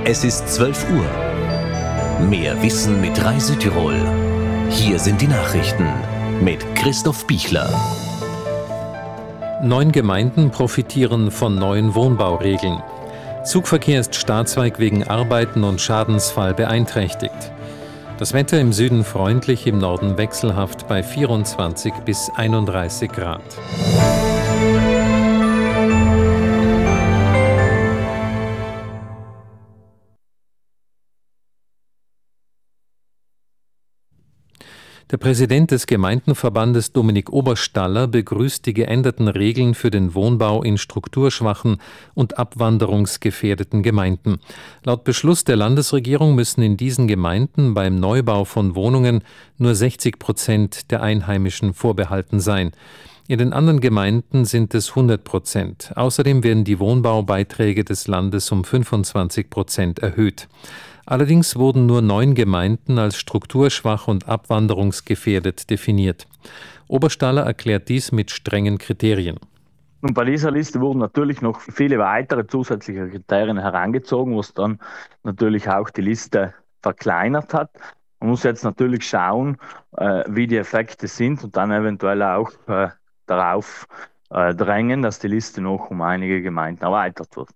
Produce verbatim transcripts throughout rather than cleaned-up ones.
Es ist zwölf Uhr. Mehr Wissen mit Reise Tirol. Hier sind die Nachrichten mit Christoph Bichler. Neun Gemeinden profitieren von neuen Wohnbauregeln. Zugverkehr ist Staatsweg wegen Arbeiten und Schadensfall beeinträchtigt. Das Wetter im Süden freundlich, im Norden wechselhaft bei vierundzwanzig bis einunddreißig Grad. Der Präsident des Gemeindenverbandes Dominik Oberstaller begrüßt die geänderten Regeln für den Wohnbau in strukturschwachen und abwanderungsgefährdeten Gemeinden. Laut Beschluss der Landesregierung müssen in diesen Gemeinden beim Neubau von Wohnungen nur sechzig Prozent der Einheimischen vorbehalten sein. In den anderen Gemeinden sind es hundert Prozent. Außerdem werden die Wohnbaubeiträge des Landes um fünfundzwanzig Prozent erhöht. Allerdings wurden nur neun Gemeinden als strukturschwach und abwanderungsgefährdet definiert. Oberstaller erklärt dies mit strengen Kriterien. Und bei dieser Liste wurden natürlich noch viele weitere zusätzliche Kriterien herangezogen, was dann natürlich auch die Liste verkleinert hat. Man muss jetzt natürlich schauen, äh, wie die Effekte sind und dann eventuell auch äh, darauf äh, drängen, dass die Liste noch um einige Gemeinden erweitert wird.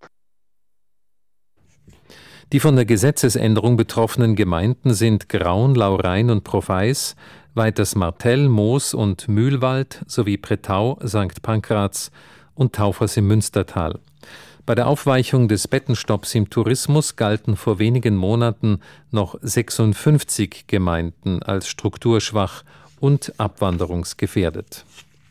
Die von der Gesetzesänderung betroffenen Gemeinden sind Graun, Laurein und Profeis, weiters Martell, Moos und Mühlwald sowie Pretau, Sankt Pankraz und Taufers im Münstertal. Bei der Aufweichung des Bettenstopps im Tourismus galten vor wenigen Monaten noch sechsundfünfzig Gemeinden als strukturschwach und abwanderungsgefährdet.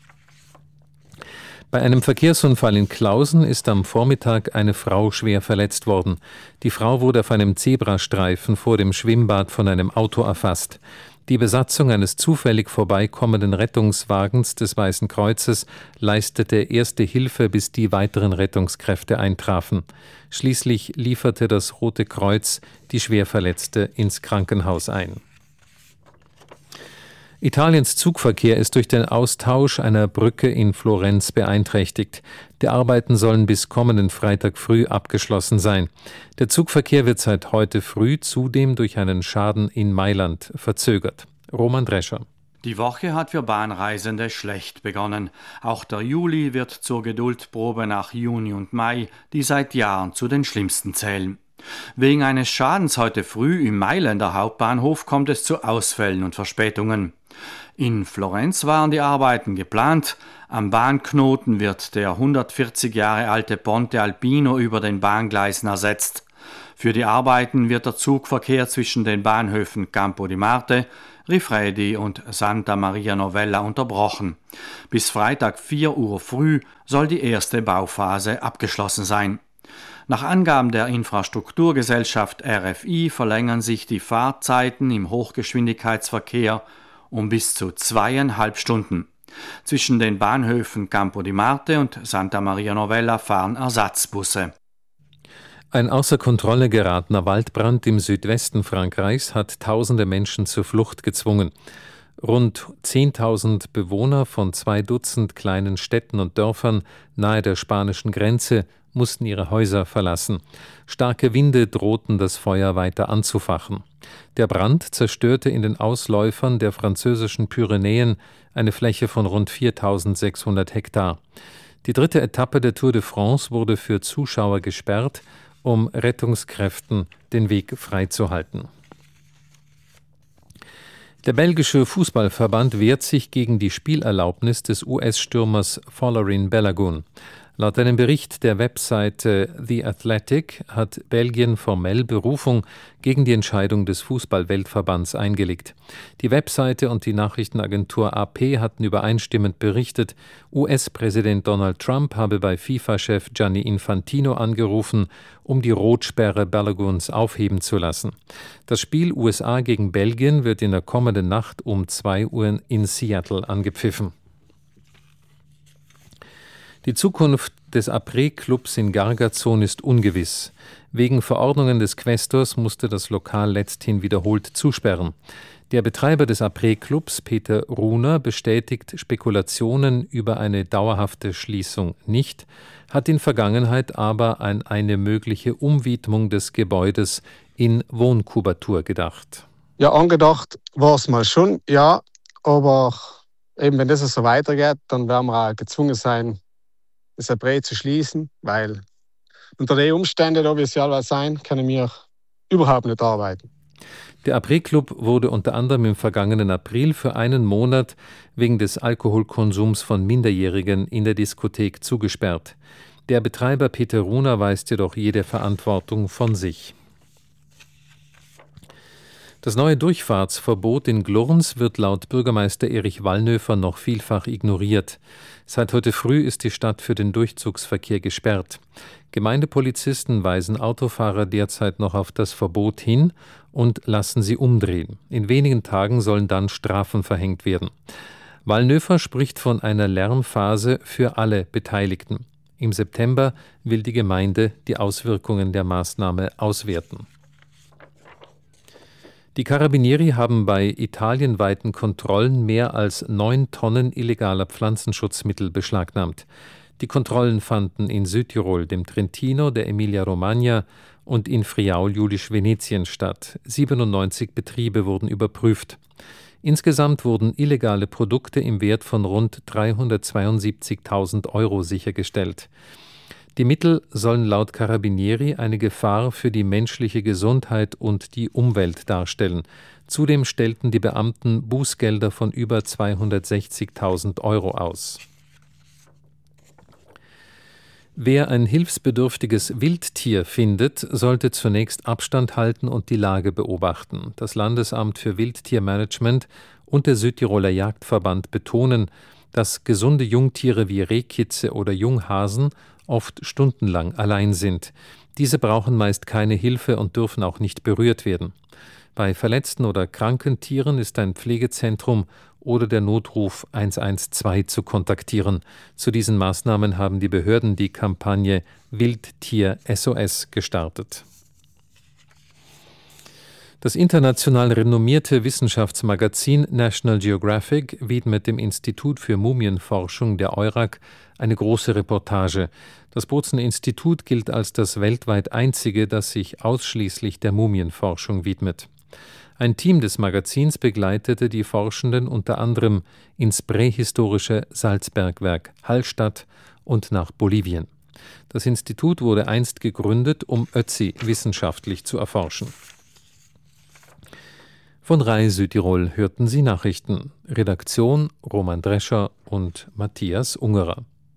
Bei einem Verkehrsunfall in Klausen ist am Vormittag eine Frau schwer verletzt worden. Die Frau wurde auf einem Zebrastreifen vor dem Schwimmbad von einem Auto erfasst. Die Besatzung eines zufällig vorbeikommenden Rettungswagens des Weißen Kreuzes leistete erste Hilfe, bis die weiteren Rettungskräfte eintrafen. Schließlich lieferte das Rote Kreuz die Schwerverletzte ins Krankenhaus ein. Italiens Zugverkehr ist durch den Austausch einer Brücke in Florenz beeinträchtigt. Die Arbeiten sollen bis kommenden Freitag früh abgeschlossen sein. Der Zugverkehr wird seit heute früh zudem durch einen Schaden in Mailand verzögert. Roman Drescher. Die Woche hat für Bahnreisende schlecht begonnen. Auch der Juli wird zur Geduldprobe nach Juni und Mai, die seit Jahren zu den schlimmsten zählen. Wegen eines Schadens heute früh im Mailänder Hauptbahnhof kommt es zu Ausfällen und Verspätungen. In Florenz waren die Arbeiten geplant. Am Bahnknoten wird der hundertvierzig Jahre alte Ponte Alpino über den Bahngleisen ersetzt. Für die Arbeiten wird der Zugverkehr zwischen den Bahnhöfen Campo di Marte, Rifredi und Santa Maria Novella unterbrochen. Bis Freitag vier Uhr früh soll die erste Bauphase abgeschlossen sein. Nach Angaben der Infrastrukturgesellschaft R F I verlängern sich die Fahrzeiten im Hochgeschwindigkeitsverkehr um bis zu zweieinhalb Stunden. Zwischen den Bahnhöfen Campo di Marte und Santa Maria Novella fahren Ersatzbusse. Ein außer Kontrolle geratener Waldbrand im Südwesten Frankreichs hat tausende Menschen zur Flucht gezwungen. Rund zehntausend Bewohner von zwei Dutzend kleinen Städten und Dörfern nahe der spanischen Grenze mussten ihre Häuser verlassen. Starke Winde drohten, das Feuer weiter anzufachen. Der Brand zerstörte in den Ausläufern der französischen Pyrenäen eine Fläche von rund viertausendsechshundert Hektar. Die dritte Etappe der Tour de France wurde für Zuschauer gesperrt, um Rettungskräften den Weg freizuhalten. Der belgische Fußballverband wehrt sich gegen die Spielerlaubnis des U S-Stürmers Folarin Balogun. Laut einem Bericht der Webseite The Athletic hat Belgien formell Berufung gegen die Entscheidung des Fußball-Weltverbands eingelegt. Die Webseite und die Nachrichtenagentur A P hatten übereinstimmend berichtet, U S-Präsident Donald Trump habe bei FIFA-Chef Gianni Infantino angerufen, um die Rotsperre Baloguns aufheben zu lassen. Das Spiel U S A gegen Belgien wird in der kommenden Nacht um zwei Uhr in Seattle angepfiffen. Die Zukunft des Après-Clubs in Gargazon ist ungewiss. Wegen Verordnungen des Quästors musste das Lokal letzthin wiederholt zusperren. Der Betreiber des Après-Clubs, Peter Runer, bestätigt Spekulationen über eine dauerhafte Schließung nicht, hat in Vergangenheit aber an eine mögliche Umwidmung des Gebäudes in Wohnkubatur gedacht. Ja, angedacht war es mal schon, ja, aber eben wenn das so weitergeht, dann werden wir auch gezwungen sein, das Après zu schließen, weil unter den Umständen, wie es ja sein, können wir überhaupt nicht arbeiten. Der Après-Club wurde unter anderem im vergangenen April für einen Monat wegen des Alkoholkonsums von Minderjährigen in der Diskothek zugesperrt. Der Betreiber Peter Runer weist jedoch jede Verantwortung von sich. Das neue Durchfahrtsverbot in Glurns wird laut Bürgermeister Erich Wallnöfer noch vielfach ignoriert. Seit heute früh ist die Stadt für den Durchzugsverkehr gesperrt. Gemeindepolizisten weisen Autofahrer derzeit noch auf das Verbot hin und lassen sie umdrehen. In wenigen Tagen sollen dann Strafen verhängt werden. Wallnöfer spricht von einer Lernphase für alle Beteiligten. Im September will die Gemeinde die Auswirkungen der Maßnahme auswerten. Die Carabinieri haben bei italienweiten Kontrollen mehr als neun Tonnen illegaler Pflanzenschutzmittel beschlagnahmt. Die Kontrollen fanden in Südtirol, dem Trentino, der Emilia-Romagna und in Friaul-Julisch-Venetien statt. siebenundneunzig Betriebe wurden überprüft. Insgesamt wurden illegale Produkte im Wert von rund dreihundertzweiundsiebzigtausend Euro sichergestellt. Die Mittel sollen laut Carabinieri eine Gefahr für die menschliche Gesundheit und die Umwelt darstellen. Zudem stellten die Beamten Bußgelder von über zweihundertsechzigtausend Euro aus. Wer ein hilfsbedürftiges Wildtier findet, sollte zunächst Abstand halten und die Lage beobachten. Das Landesamt für Wildtiermanagement und der Südtiroler Jagdverband betonen, dass gesunde Jungtiere wie Rehkitze oder Junghasen oft stundenlang allein sind. Diese brauchen meist keine Hilfe und dürfen auch nicht berührt werden. Bei verletzten oder kranken Tieren ist ein Pflegezentrum oder der Notruf eins eins zwei zu kontaktieren. Zu diesen Maßnahmen haben die Behörden die Kampagne Wildtier S O S gestartet. Das international renommierte Wissenschaftsmagazin National Geographic widmet dem Institut für Mumienforschung der E U R A C eine große Reportage. Das Bozener Institut gilt als das weltweit einzige, das sich ausschließlich der Mumienforschung widmet. Ein Team des Magazins begleitete die Forschenden unter anderem ins prähistorische Salzbergwerk Hallstatt und nach Bolivien. Das Institut wurde einst gegründet, um Ötzi wissenschaftlich zu erforschen. Von R A I Südtirol hörten Sie Nachrichten. Redaktion Roman Drescher und Matthias Ungerer.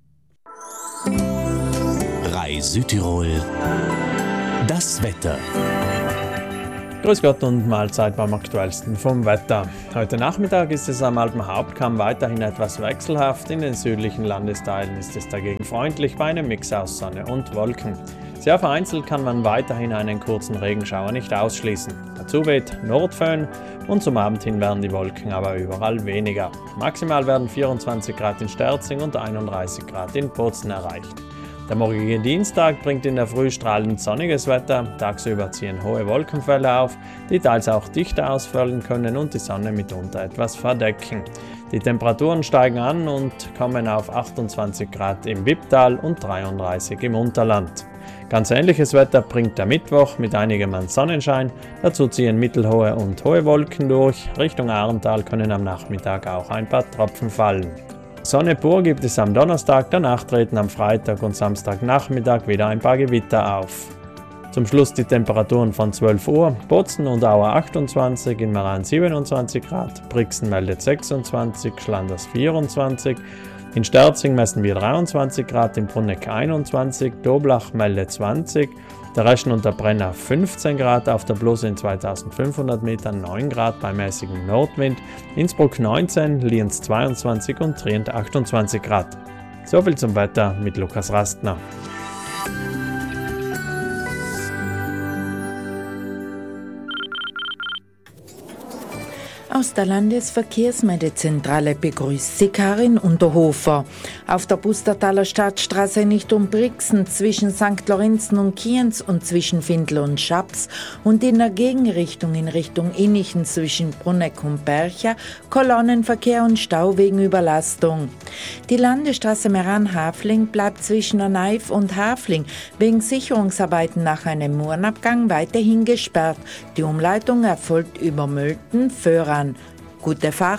R A I Südtirol. Das Wetter. Grüß Gott und Mahlzeit beim Aktuellsten vom Wetter. Heute Nachmittag ist es am Alpen Hauptkamm weiterhin etwas wechselhaft. In den südlichen Landesteilen ist es dagegen freundlich bei einem Mix aus Sonne und Wolken. Sehr vereinzelt kann man weiterhin einen kurzen Regenschauer nicht ausschließen. Dazu weht Nordföhn und zum Abend hin werden die Wolken aber überall weniger. Maximal werden vierundzwanzig Grad in Sterzing und einunddreißig Grad in Bozen erreicht. Der morgige Dienstag bringt in der Früh strahlend sonniges Wetter, tagsüber ziehen hohe Wolkenfälle auf, die teils auch dichter ausfallen können und die Sonne mitunter etwas verdecken. Die Temperaturen steigen an und kommen auf achtundzwanzig Grad im Wipptal und dreiunddreißig im Unterland. Ganz ähnliches Wetter bringt der Mittwoch mit einigem an Sonnenschein, dazu ziehen mittelhohe und hohe Wolken durch, Richtung Ahrental können am Nachmittag auch ein paar Tropfen fallen. Sonne pur gibt es am Donnerstag, danach treten am Freitag und Samstagnachmittag wieder ein paar Gewitter auf. Zum Schluss die Temperaturen von zwölf Uhr, Bozen und Auer achtundzwanzig, in Meran siebenundzwanzig Grad, Brixen meldet sechsundzwanzig, Schlanders vierundzwanzig, in Sterzing messen wir dreiundzwanzig Grad, in Bruneck einundzwanzig, Doblach meldet zwanzig, der Reschen und der Brenner fünfzehn Grad, auf der Bluse in zweitausendfünfhundert Metern neun Grad bei mäßigem Nordwind, Innsbruck neunzehn, Lienz zweiundzwanzig und Trient achtundzwanzig Grad. Soviel zum Wetter mit Lukas Rastner. Aus der Landesverkehrsmeldezentrale begrüßt sie Karin Unterhofer. Auf der Pustertaler Stadtstraße in Richtung Brixen, zwischen Sankt Lorenzen und Kienz und zwischen Findl und Schaps und in der Gegenrichtung in Richtung Innichen zwischen Brunneck und Bercha Kolonnenverkehr und Stau wegen Überlastung. Die Landesstraße Meran-Hafling bleibt zwischen Erneif und Hafling wegen Sicherungsarbeiten nach einem Murenabgang weiterhin gesperrt. Die Umleitung erfolgt über Mölten-Föhran. Gute Fahrt!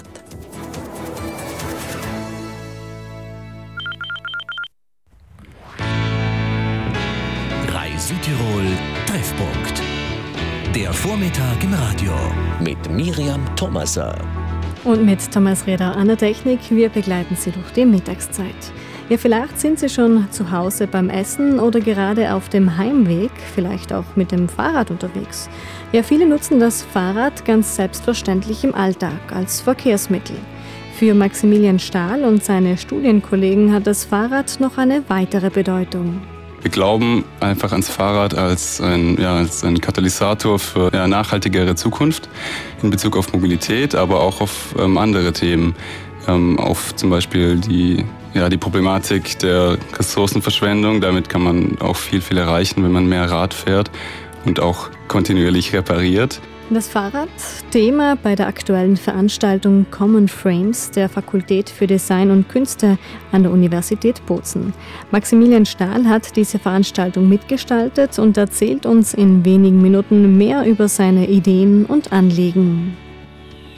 Südtirol Treffpunkt. Der Vormittag im Radio mit Miriam Thomaser. Und mit Thomas Reder an der Technik. Wir begleiten Sie durch die Mittagszeit. Ja, vielleicht sind Sie schon zu Hause beim Essen oder gerade auf dem Heimweg, vielleicht auch mit dem Fahrrad unterwegs. Ja, viele nutzen das Fahrrad ganz selbstverständlich im Alltag als Verkehrsmittel. Für Maximilian Stahl und seine Studienkollegen hat das Fahrrad noch eine weitere Bedeutung. Wir glauben einfach ans Fahrrad als ein, ja, als ein Katalysator für eine nachhaltigere Zukunft in Bezug auf Mobilität, aber auch auf ähm, andere Themen, ähm, auf zum Beispiel die, ja, die Problematik der Ressourcenverschwendung. Damit kann man auch viel, viel erreichen, wenn man mehr Rad fährt und auch kontinuierlich repariert. Das Fahrrad, Thema bei der aktuellen Veranstaltung Common Frames der Fakultät für Design und Künste an der Universität Bozen. Maximilian Stahl hat diese Veranstaltung mitgestaltet und erzählt uns in wenigen Minuten mehr über seine Ideen und Anliegen.